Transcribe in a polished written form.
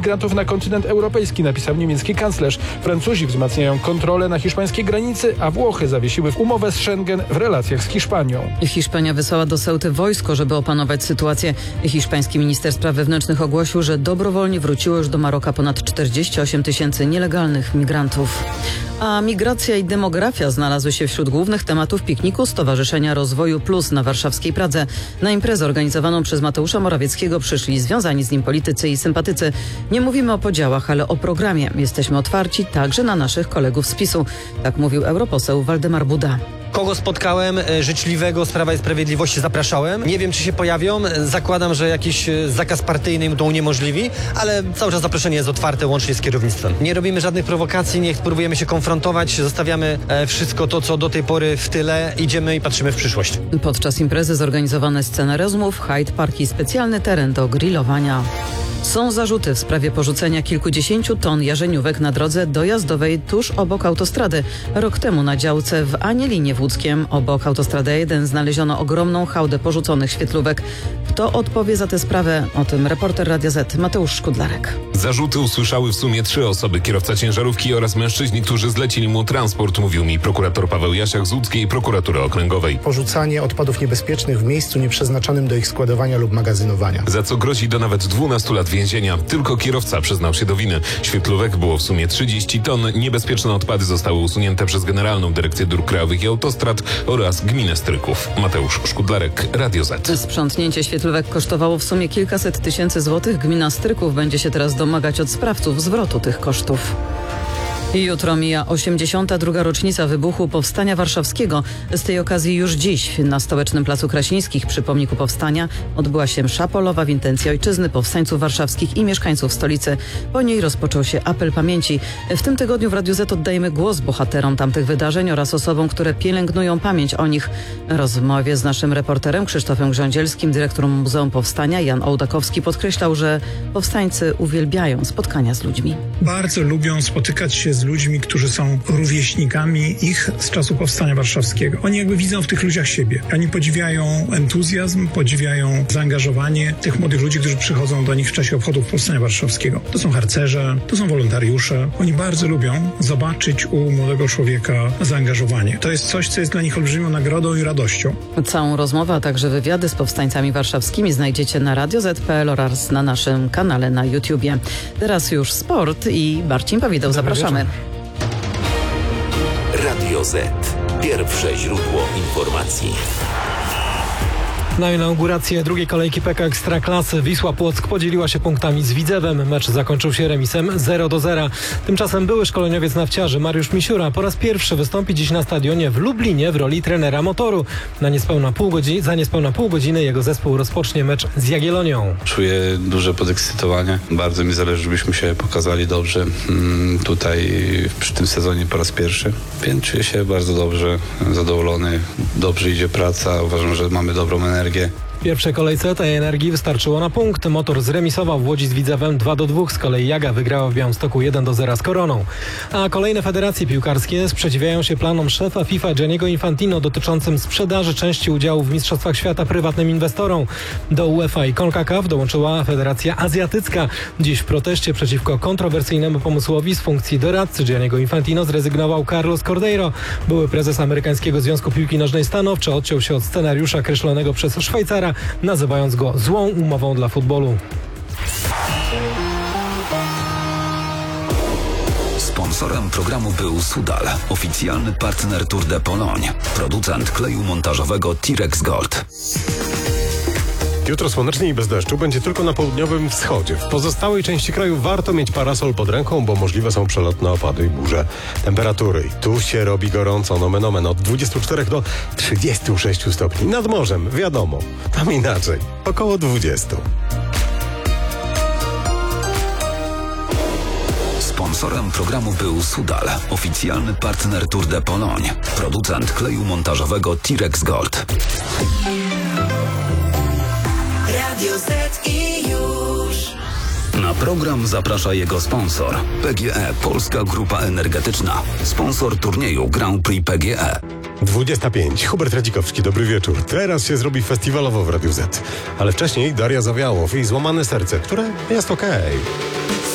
migrantów na kontynent europejski, napisał niemiecki kanclerz. Francuzi wzmacniają kontrolę na hiszpańskiej granicy, a Włochy zawiesiły umowę z Schengen w relacjach z Hiszpanią. Hiszpania wysłała do Ceuty wojsko, żeby opanować sytuację. Hiszpański minister spraw wewnętrznych ogłosił, że dobrowolnie wróciło już do Maroka ponad 48 000 nielegalnych migrantów. A migracja i demografia znalazły się wśród głównych tematów pikniku Stowarzyszenia Rozwoju Plus na warszawskiej Pradze. Na imprezę organizowaną przez Mateusza Morawieckiego przyszli związani z nim politycy i sympatycy. Nie mówimy o podziałach, ale o programie. Jesteśmy otwarci także na naszych kolegów z PiS-u. Tak mówił europoseł Waldemar Buda. Kogo spotkałem życzliwego z Prawa i Sprawiedliwości zapraszałem. Nie wiem, czy się pojawią. Zakładam, że jakiś zakaz partyjny im to uniemożliwi, ale cały czas zaproszenie jest otwarte łącznie z kierownictwem. Nie robimy żadnych prowokacji, nie próbujemy się konfrontować, zostawiamy wszystko to, co do tej pory w tyle, idziemy i patrzymy w przyszłość. Podczas imprezy zorganizowane sceny rozmów, Hyde Park i specjalny teren do grillowania. Są zarzuty w sprawie porzucenia kilkudziesięciu ton jarzeniówek na drodze dojazdowej tuż obok autostrady. Rok temu na działce w Anielinie w Łódzkiem obok autostrady 1 znaleziono ogromną hałdę porzuconych świetlówek. Kto odpowie za tę sprawę? O tym reporter Radia Z Mateusz Szkudlarek. Zarzuty usłyszały w sumie 3 osoby. Kierowca ciężarówki oraz mężczyźni, którzy zlecili mu transport, mówił mi prokurator Paweł Jasiak z Łódzkiej Prokuratury Okręgowej. Porzucanie odpadów niebezpiecznych w miejscu nieprzeznaczonym do ich składowania lub magazynowania. Za co grozi do nawet 12 lat więzienia. Tylko kierowca przyznał się do winy. Świetlówek było w sumie 30 ton. Niebezpieczne odpady zostały usunięte przez Generalną Dyrekcję Dróg Krajowych i Autostrad oraz Gminę Stryków. Mateusz Szkudlarek, Radio Z. Sprzątnięcie świetlówek kosztowało w sumie kilkaset tysięcy złotych. Gmina Stryków będzie się teraz domagać od sprawców zwrotu tych kosztów. Jutro mija 82. rocznica wybuchu Powstania Warszawskiego. Z tej okazji już dziś na Stołecznym Placu Krasińskich przy pomniku Powstania odbyła się msza polowa w intencji ojczyzny, powstańców warszawskich i mieszkańców stolicy. Po niej rozpoczął się apel pamięci. W tym tygodniu w Radiu Z oddajemy głos bohaterom tamtych wydarzeń oraz osobom, które pielęgnują pamięć o nich. W rozmowie z naszym reporterem Krzysztofem Grządzielskim, dyrektor Muzeum Powstania Jan Ołdakowski podkreślał, że powstańcy uwielbiają spotkania z ludźmi. Bardzo lubią spotykać się z ludźmi, którzy są rówieśnikami ich z czasu Powstania Warszawskiego. Oni jakby widzą w tych ludziach siebie. Oni podziwiają entuzjazm, podziwiają zaangażowanie tych młodych ludzi, którzy przychodzą do nich w czasie obchodów Powstania Warszawskiego. To są harcerze, to są wolontariusze. Oni bardzo lubią zobaczyć u młodego człowieka zaangażowanie. To jest coś, co jest dla nich olbrzymią nagrodą i radością. Całą rozmowę, a także wywiady z powstańcami warszawskimi znajdziecie na radioz.pl oraz na naszym kanale na YouTubie. Teraz już sport i Marcin Pawideł. Zapraszamy. Radio Z. Pierwsze źródło informacji. Na inaugurację drugiej kolejki PK Ekstraklasy Wisła Płock podzieliła się punktami z Widzewem. Mecz zakończył się remisem 0-0. Tymczasem były szkoleniowiec nawciarzy Mariusz Misiura po raz pierwszy wystąpi dziś na stadionie w Lublinie w roli trenera Motoru. Za niespełna pół godziny jego zespół rozpocznie mecz z Jagiellonią. Czuję duże podekscytowanie. Bardzo mi zależy, żebyśmy się pokazali dobrze tutaj przy tym sezonie po raz pierwszy. Więc czuję się bardzo dobrze, zadowolony. Dobrze idzie praca. Uważam, że mamy dobrą energię. W pierwszej kolejce tej energii wystarczyło na punkt. Motor zremisował w Łodzi z Widzewem 2-2. Z kolei Jaga wygrała w Białymstoku 1-0 z Koroną. A kolejne federacje piłkarskie sprzeciwiają się planom szefa FIFA Gianniego Infantino dotyczącym sprzedaży części udziałów w Mistrzostwach Świata prywatnym inwestorom. Do UEFA i CONCACAF dołączyła Federacja Azjatycka. Dziś w proteście przeciwko kontrowersyjnemu pomysłowi z funkcji doradcy Gianniego Infantino zrezygnował Carlos Cordeiro. Były prezes amerykańskiego Związku Piłki Nożnej stanowczo odciął się od scenariusza kreślonego przez Szwajcara, nazywając go złą umową dla futbolu. Sponsorem programu był Sudal, oficjalny partner Tour de Pologne, producent kleju montażowego Tirex Gold. Jutro słonecznie i bez deszczu będzie tylko na południowym wschodzie. W pozostałej części kraju warto mieć parasol pod ręką, bo możliwe są przelotne opady i burze. Temperatury. Tu się robi gorąco, nomen omen, od 24 do 36 stopni. Nad morzem, wiadomo, tam inaczej, około 20. Sponsorem programu był Sudal, oficjalny partner Tour de Pologne, producent kleju montażowego Tirex Gold. Radio Z i już. Na program zaprasza jego sponsor. PGE, Polska Grupa Energetyczna. Sponsor turnieju Grand Prix PGE. 25. Hubert Radzikowski, dobry wieczór. Teraz się zrobi festiwalowo w Radiu Z. Ale wcześniej Daria Zawiałow i Złamane serce, które jest okej.